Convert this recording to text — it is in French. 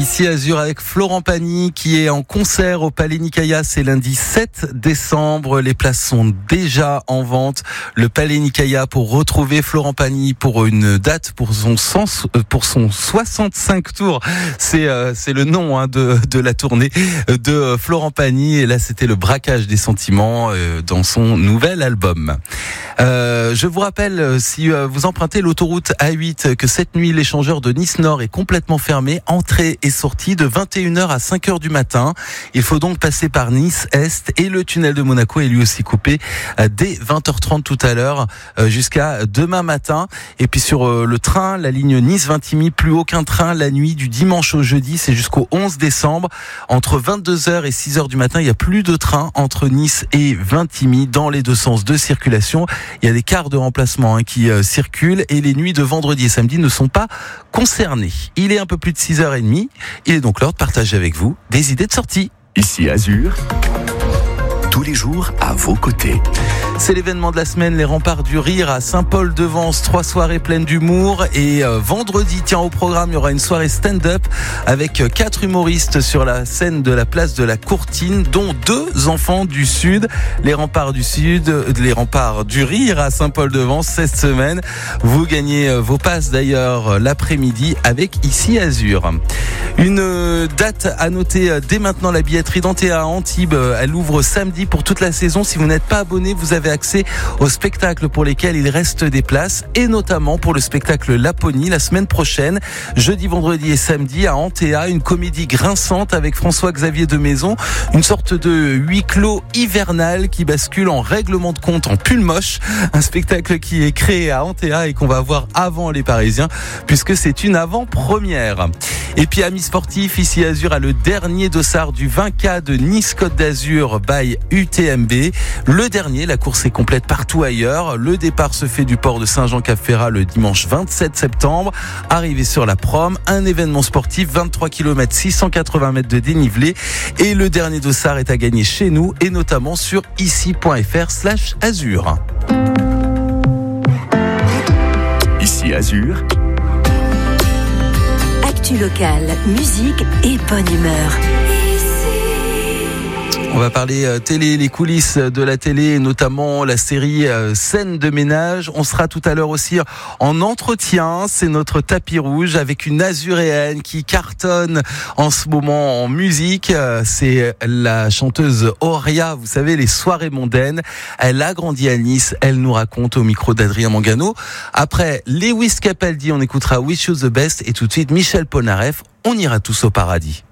Ici Azur avec Florent Pagny qui est en concert au Palais Nicaïa, c'est lundi 7 décembre. Les places sont déjà en vente. Le Palais Nicaïa pour retrouver Florent Pagny pour une date pour son 65 tours. C'est le nom de la tournée de Florent Pagny. Et là, c'était le braquage des sentiments dans son nouvel album. Je vous rappelle, si vous empruntez l'autoroute A8, que cette nuit, l'échangeur de Nice Nord est complètement fermé. Entrée et sortie de 21h à 5h du matin. Il faut donc passer par Nice Est et le tunnel de Monaco est lui aussi coupé dès 20h30 tout à l'heure jusqu'à demain matin. Et puis sur le train, la ligne Nice-Vintimille, plus aucun train la nuit du dimanche au jeudi, c'est jusqu'au 11 décembre. Entre 22h et 6h du matin, il n'y a plus de train entre Nice et Vintimille dans les deux sens de circulation. Il y a des cars de remplacement qui circulent et les nuits de vendredi et samedi ne sont pas concernées. Il est un peu plus de 6h30. Il est donc l'heure de partager avec vous des idées de sortie. Ici Azur, tous les jours à vos côtés. C'est l'événement de la semaine, les remparts du rire à Saint-Paul-de-Vence. 3 soirées pleines d'humour. Et vendredi, au programme, il y aura une soirée stand-up avec 4 humoristes sur la scène de la place de la Courtine, dont 2 enfants du Sud. Les remparts du Sud, les remparts du rire à Saint-Paul-de-Vence cette semaine. Vous gagnez vos passes d'ailleurs l'après-midi avec Ici Azur. Une date à noter dès maintenant, la billetterie d'Antea à Antibes. Elle ouvre samedi pour toute la saison. Si vous n'êtes pas abonné, vous avez accès aux spectacles pour lesquels il reste des places et notamment pour le spectacle Laponie la semaine prochaine, jeudi, vendredi et samedi à Antea, une comédie grinçante avec François-Xavier de Maison, une sorte de huis clos hivernal qui bascule en règlement de compte en pull moche, un spectacle qui est créé à Antea et qu'on va voir avant les Parisiens puisque c'est une avant-première. Et puis amis sportifs, Ici Azur a le dernier dossard du 20K de Nice-Côte d'Azur by UTMB. Le dernier, la course est complète partout ailleurs. Le départ se fait du port de Saint-Jean-Cap-Ferrat le dimanche 27 septembre. Arrivé sur la prom, un événement sportif, 23 km, 680 mètres de dénivelé. Et le dernier dossard est à gagner chez nous et notamment sur ici.fr/azur. Ici Azur. Actu locale, musique et bonne humeur. On va parler télé, les coulisses de la télé, notamment la série Scène de ménage. On sera tout à l'heure aussi en entretien. C'est notre tapis rouge avec une azuréenne qui cartonne en ce moment en musique. C'est la chanteuse Auria, vous savez, les soirées mondaines. Elle a grandi à Nice. Elle nous raconte au micro d'Adrien Mangano. Après Lewis Capaldi, on écoutera Wish You the Best et tout de suite Michel Polnareff. On ira tous au paradis.